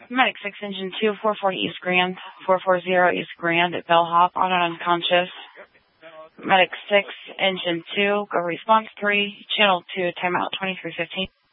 Medic 6, Engine 2, 440 East Grand, 440 East Grand at Bellhop, on and unconscious. Medic 6, Engine 2, go response 3, Channel 2, timeout 2315.